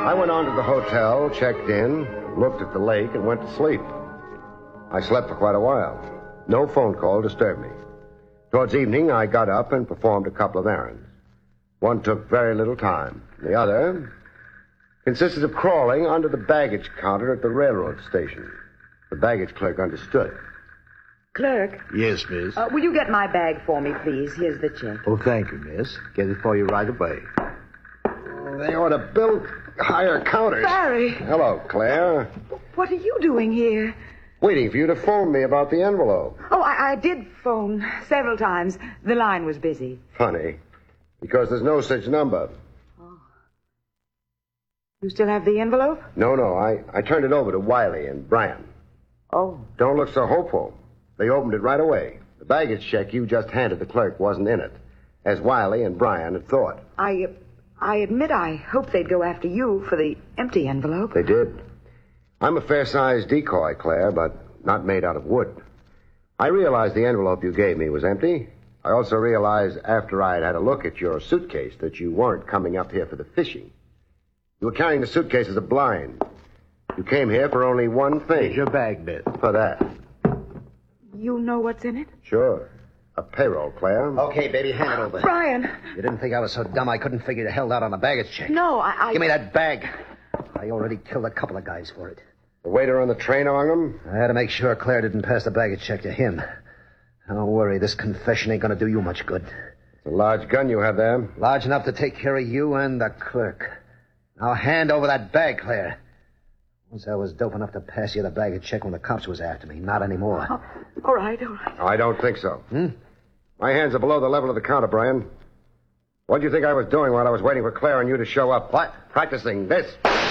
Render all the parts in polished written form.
I went on to the hotel, checked in, looked at the lake, and went to sleep. I slept for quite a while. No phone call disturbed me. Towards evening, I got up and performed a couple of errands. One took very little time. The other consisted of crawling under the baggage counter at the railroad station. The baggage clerk understood. Clerk? Yes, miss. Will you get my bag for me, please? Here's the check. Oh, thank you, miss. Get it for you right away. They ought to build higher counters. Barry! Hello, Claire. What are you doing here? Waiting for you to phone me about the envelope. Oh, I did phone several times. The line was busy. Funny, because there's no such number. Oh. You still have the envelope? No, I turned it over to Wiley and Brian. Oh. Don't look so hopeful. They opened it right away. The baggage check you just handed the clerk wasn't in it, as Wiley and Brian had thought. I admit I hoped they'd go after you for the empty envelope. They did. I'm a fair-sized decoy, Claire, but not made out of wood. I realized the envelope you gave me was empty. I also realized after I had had a look at your suitcase that you weren't coming up here for the fishing. You were carrying the suitcase as a blind. You came here for only one thing. Here's your bag, miss. For that. You know what's in it? Sure. A payroll, Claire. Okay, baby, hand it over. Brian! You didn't think I was so dumb I couldn't figure you held out on a baggage check? No, I... Give me that bag. I already killed a couple of guys for it. The waiter on the train among them? I had to make sure Claire didn't pass the baggage check to him. Don't worry, this confession ain't gonna do you much good. It's a large gun you have there. Large enough to take care of you and the clerk. Now hand over that bag, Claire. Once I was dope enough to pass you the baggage check when the cops was after me. Not anymore. Oh, all right. I don't think so. My hands are below the level of the counter, Brian. What do you think I was doing while I was waiting for Claire and you to show up? What? Practicing this.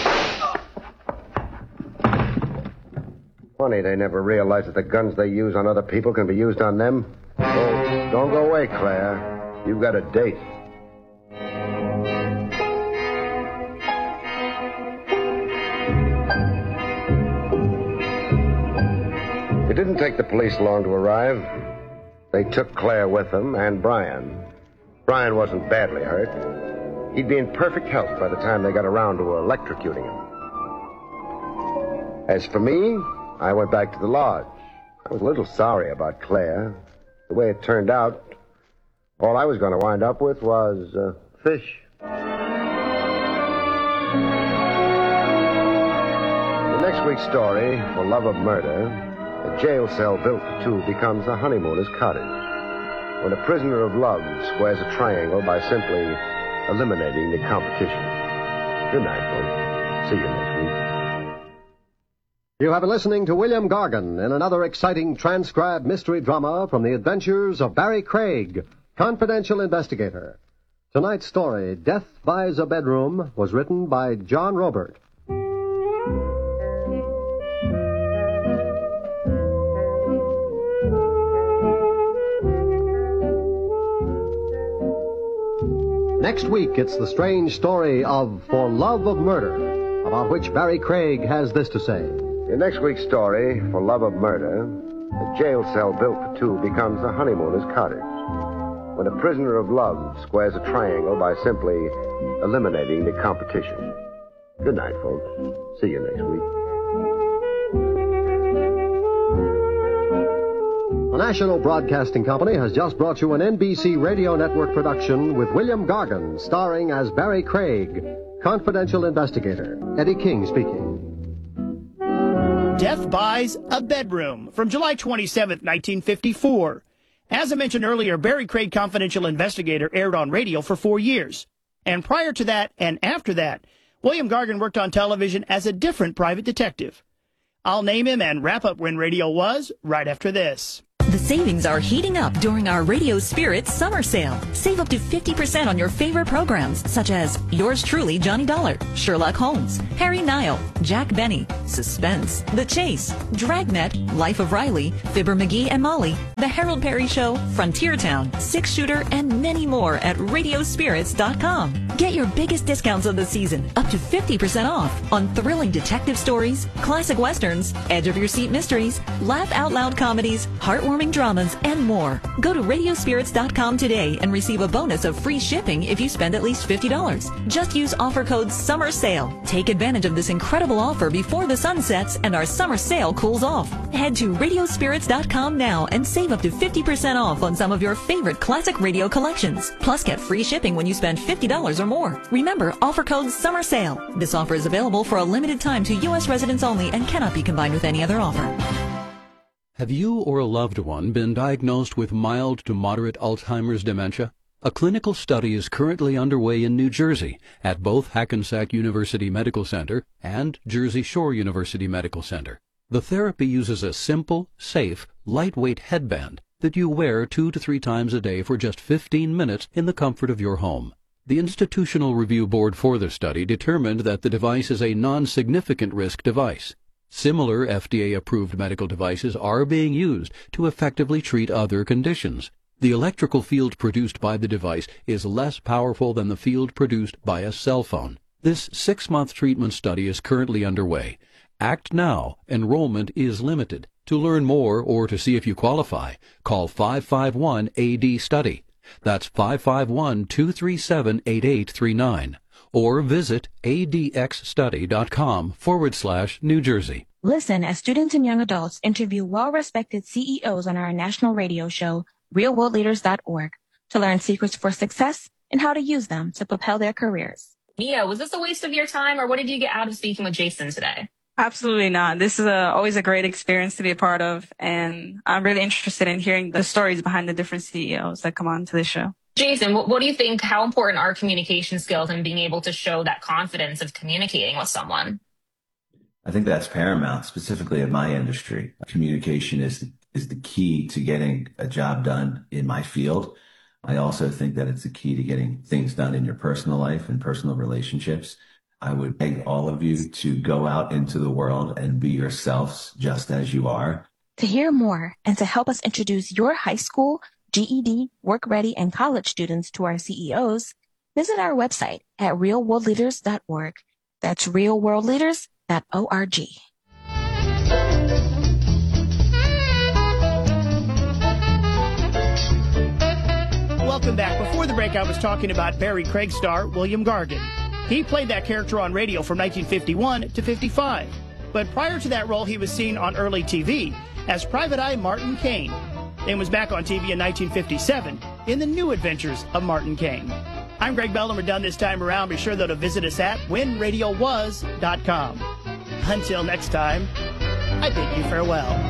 Funny they never realize that the guns they use on other people can be used on them. Oh, don't go away, Claire. You've got a date. It didn't take the police long to arrive. They took Claire with them and Brian. Brian wasn't badly hurt. He'd be in perfect health by the time they got around to electrocuting him. As for me, I went back to the lodge. I was a little sorry about Claire. The way it turned out, all I was going to wind up with was fish. The next week's story, For Love of Murder, a jail cell built for two becomes a honeymooner's cottage. When a prisoner of love squares a triangle by simply eliminating the competition. Good night, folks. See you next week. You have been listening to William Gargan in another exciting transcribed mystery drama from the adventures of Barry Craig, confidential investigator. Tonight's story, Death Buys a Bedroom, was written by John Robert. Next week, it's the strange story of For Love of Murder, about which Barry Craig has this to say. In next week's story, For Love of Murder, a jail cell built for two becomes a honeymooner's cottage. When a prisoner of love squares a triangle by simply eliminating the competition. Good night, folks. See you next week. The National Broadcasting Company has just brought you an NBC Radio Network production with William Gargan, starring as Barry Craig, confidential investigator. Eddie King speaking. Death Buys a Bedroom from July 27, 1954. As I mentioned earlier, Barry Craig, confidential investigator, aired on radio for 4 years. And prior to that and after that, William Gargan worked on television as a different private detective. I'll name him and wrap up when radio was right after this. The savings are heating up during our Radio Spirit summer sale. Save up to 50% on your favorite programs, such as Yours Truly, Johnny Dollar, Sherlock Holmes, Harry Nile, Jack Benny, Suspense, The Chase, Dragnet, Life of Riley, Fibber McGee and Molly, The Harold Perry Show, Frontier Town, Six Shooter, and many more at radiospirits.com. Get your biggest discounts of the season, up to 50% off, on thrilling detective stories, classic westerns, edge-of-your-seat mysteries, laugh-out-loud comedies, heartwarming dramas, and more. Go to radiospirits.com today and receive a bonus of free shipping if you spend at least $50. Just use offer code SUMMERSALE. Take advantage of this incredible offer before the sun sets and our summer sale cools off. Head to radiospirits.com now and save up to 50% off on some of your favorite classic radio collections. Plus, get free shipping when you spend $50 or more. Remember, offer code SUMMERSALE. This offer is available for a limited time to U.S. residents only and cannot be combined with any other offer. Have you or a loved one been diagnosed with mild to moderate Alzheimer's dementia? A clinical study is currently underway in New Jersey at both Hackensack University Medical Center and Jersey Shore University Medical Center. The therapy uses a simple, safe, lightweight headband that you wear 2 to 3 times a day for just 15 minutes in the comfort of your home. The Institutional Review Board for the study determined that the device is a non-significant risk device. Similar FDA-approved medical devices are being used to effectively treat other conditions. The electrical field produced by the device is less powerful than the field produced by a cell phone. This 6-month treatment study is currently underway. Act now. Enrollment is limited. To learn more or to see if you qualify, call 551-AD-STUDY. That's 551-237-8839. Or visit adxstudy.com/New Jersey. Listen as students and young adults interview well-respected CEOs on our national radio show, realworldleaders.org, to learn secrets for success and how to use them to propel their careers. Mia, was this a waste of your time, or what did you get out of speaking with Jason today? Absolutely not. This is always a great experience to be a part of, and I'm really interested in hearing the stories behind the different CEOs that come on to this show. Jason, what do you think, how important are communication skills and being able to show that confidence of communicating with someone? I think that's paramount, specifically in my industry. Communication is the key to getting a job done in my field. I also think that it's the key to getting things done in your personal life and personal relationships. I would beg all of you to go out into the world and be yourselves just as you are. To hear more and to help us introduce your high school, GED, work-ready, and college students to our CEOs, visit our website at realworldleaders.org. That's realworldleaders.org. Welcome back. Before the break, I was talking about Barry Craig star William Gargan. He played that character on radio from 1951 to 55. But prior to that role, he was seen on early TV as Private Eye Martin Caine, and was back on TV in 1957 in The New Adventures of Martin Caine. I'm Greg Bell, and we're done this time around. Be sure, though, to visit us at whenradiowas.com. Until next time, I bid you farewell.